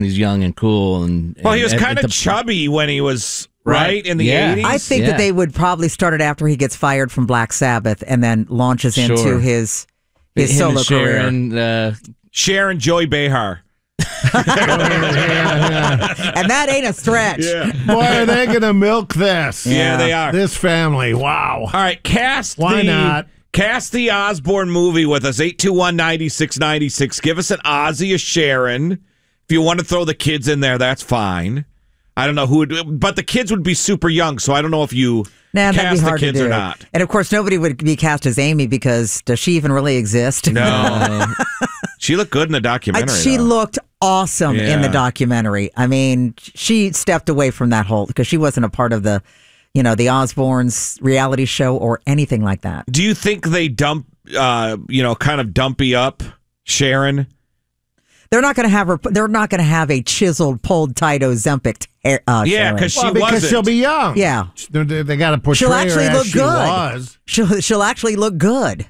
He's young and cool. Well, he was kind of chubby when he was, right, in the 80s? I think that they would probably start it after he gets fired from Black Sabbath and then launches into his solo career. Sharon Joy Behar. And that ain't a stretch. Yeah. Boy, are they going to milk this? Yeah, they are. This family, wow. All right, Why not? Cast the Osborne movie with us, 821-9696. Give us an Ozzy, a Sharon. If you want to throw the kids in there, that's fine. I don't know who would, but the kids would be super young, so I don't know if you cast the kids or not. And of course, nobody would be cast as Amy because does she even really exist? No. She looked good in the documentary. She looked awesome in the documentary. I mean, she stepped away from that whole because she wasn't a part of the, the Osbournes reality show or anything like that. Do you think they kind of dumpy up Sharon? They're not going to have her. They're not going to have a chiseled, pulled tight Ozempic. Yeah, because she'll be young. Yeah, they got to portray she'll actually her look as good. she was. She'll actually look good.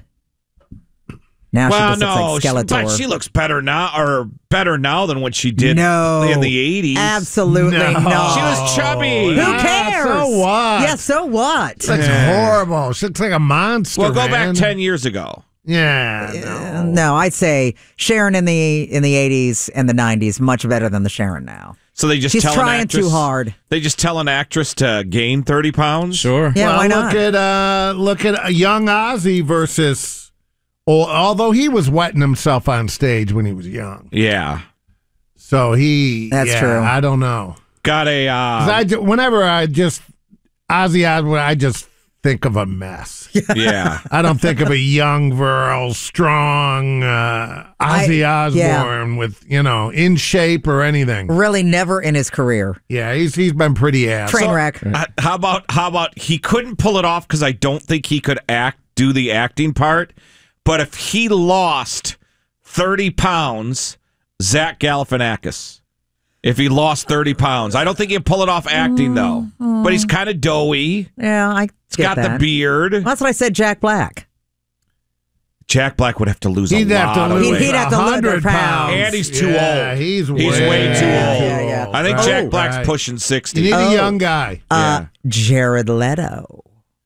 Now she just looks like Skeletor. But she looks better now than what she did in the 80s. Absolutely no. She was chubby. Who cares? So what? Yeah, so what? That's horrible. She looks like a monster. Well, go back 10 years ago. Yeah. No, I'd say Sharon in the 80s and the 90s much better than the Sharon now. So they just She's tell trying an actress, too hard. They just tell an actress to gain 30 pounds? Sure. Yeah, why not? Look at a young Ozzy versus although he was wetting himself on stage when he was young. Yeah. So That's true. I don't know. Got a whenever Ozzy Osbourne, I just think of a mess. Yeah. I don't think of a young, virile, strong Ozzy Osbourne with, in shape or anything. Really never in his career. Yeah, he's been pretty ass. Train wreck. How about he couldn't pull it off because I don't think he could do the acting part. But if he lost 30 pounds, Zach Galifianakis. If he lost 30 pounds. I don't think he'd pull it off acting, though. But he's kind of doughy. Yeah, He's got the beard. That's what I said, Jack Black. Jack Black would have to lose a lot of weight. He'd have to lose 100 pounds. And he's too old. He's way too old. Yeah. I think Jack Black's pushing 60. You need a young guy. Jared Leto.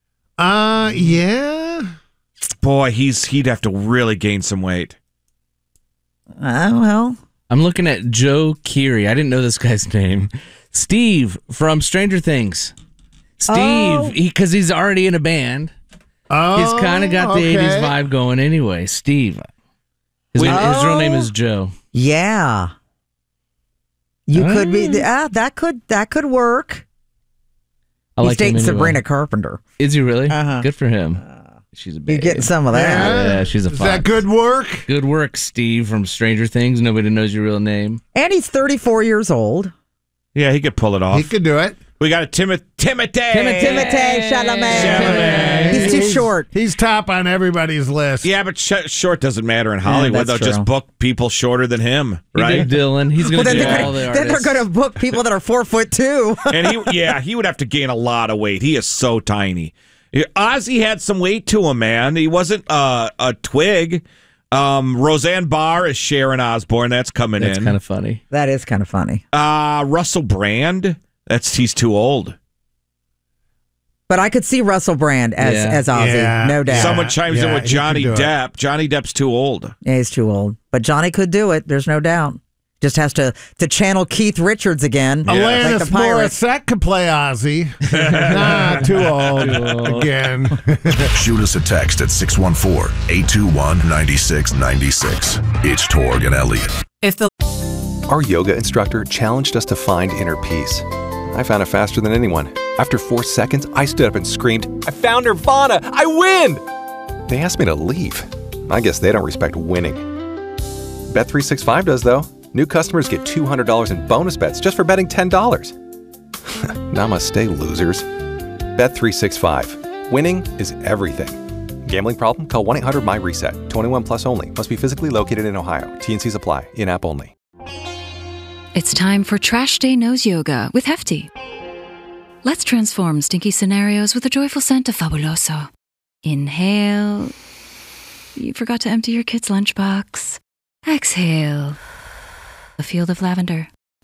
Yeah. Boy, he'd have to really gain some weight. Well. I'm looking at Joe Keery. I didn't know this guy's name. Steve from Stranger Things. Steve, because he's already in a band. He's kind of got the 80s vibe going anyway. Steve. His real name is Joe. Yeah. You could be. That could work. He's dating Sabrina Carpenter. Is he really? Good for him. She's a babe. You're getting some of that. Yeah, she's a fox. Is that good work? Good work, Steve from Stranger Things. Nobody knows your real name. And he's 34 years old. Yeah, he could pull it off. He could do it. We got a Timothée Chalamet. He's too short. He's top on everybody's list. Yeah, but short doesn't matter in Hollywood. They'll just book people shorter than him, right? Dylan. He's going to do all the artists. Then they're going to book people that are 4'2". And he would have to gain a lot of weight. He is so tiny. Ozzy had some weight to him, man. He wasn't a twig. Roseanne Barr is Sharon Osbourne. That's coming in. That's kind of funny. That is kind of funny. Russell Brand. He's too old. But I could see Russell Brand as Ozzy, no doubt. Someone chimes in with Johnny Depp. Johnny Depp's too old. Yeah, he's too old. But Johnny could do it. There's no doubt. Just has to channel Keith Richards again. Alanis Morissette could play Ozzy. Nah, too old again. Shoot us a text at 614-821-9696. It's Torg and Elliot. Our yoga instructor challenged us to find inner peace. I found it faster than anyone. After 4 seconds, I stood up and screamed, "I found Nirvana! I win!" They asked me to leave. I guess they don't respect winning. Bet365 does, though. New customers get $200 in bonus bets just for betting $10. Namaste, losers. Bet365. Winning is everything. Gambling problem? Call 1-800-MY-RESET. 21 plus only. Must be physically located in Ohio. T&Cs apply. In-app only. It's time for Trash Day Nose Yoga with Hefty. Let's transform stinky scenarios with a joyful scent of Fabuloso. Inhale. You forgot to empty your kid's lunchbox. Exhale. A field of lavender.